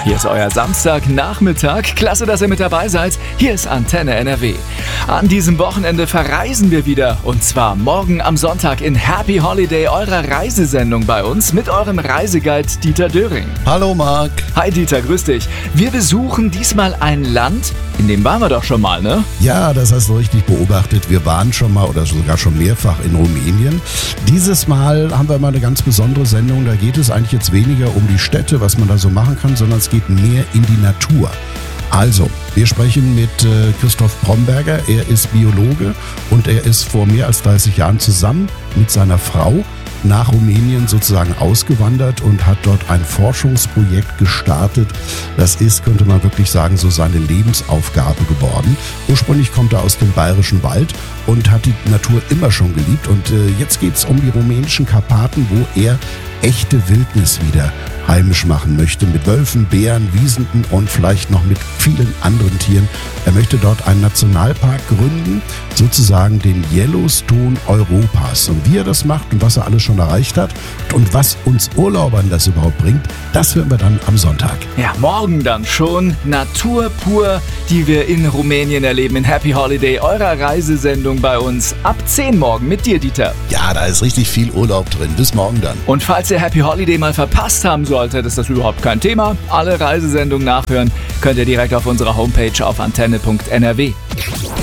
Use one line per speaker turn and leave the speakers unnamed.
Hier ist euer Samstagnachmittag. Klasse, dass ihr mit dabei seid. Hier ist Antenne NRW. An diesem Wochenende verreisen wir wieder. Und zwar morgen am Sonntag in Happy Holiday, eurer Reisesendung bei uns mit eurem Reiseguide Dieter Döring.
Hallo Marc.
Hi Dieter, grüß dich. Wir besuchen diesmal ein Land, in dem waren wir doch schon mal, ne?
Ja, das hast du richtig beobachtet. Wir waren schon mal oder sogar schon mehrfach in Rumänien. Dieses Mal haben wir mal eine ganz besondere Sendung. Da geht es eigentlich jetzt weniger um die Städte, was man da so machen kann, sondern es geht mehr in die Natur. Also, wir sprechen mit Christoph Bromberger. Er ist Biologe und er ist vor mehr als 30 Jahren zusammen mit seiner Frau nach Rumänien sozusagen ausgewandert und hat dort ein Forschungsprojekt gestartet. Das ist, könnte man wirklich sagen, so seine Lebensaufgabe geworden. Ursprünglich kommt er aus dem Bayerischen Wald und hat die Natur immer schon geliebt. Und jetzt geht es um die rumänischen Karpaten, wo er echte Wildnis wieder heimisch machen möchte. Mit Wölfen, Bären, Wiesenden und vielleicht noch mit vielen anderen Tieren. Er möchte dort einen Nationalpark gründen, sozusagen den Yellowstone Europas. Und wie er das macht und was er alles schon erreicht hat und was uns Urlaubern das überhaupt bringt, das hören wir dann am Sonntag.
Ja, morgen dann schon Natur pur, die wir in Rumänien erleben in Happy Holiday, eurer Reisesendung bei uns. Ab 10 morgen mit dir, Dieter.
Ja, da ist richtig viel Urlaub drin. Bis morgen dann.
Und falls ihr Happy Holiday mal verpasst haben solltet, ist das überhaupt kein Thema. Alle Reisesendungen nachhören könnt ihr direkt auf unserer Homepage auf antenne.nrw.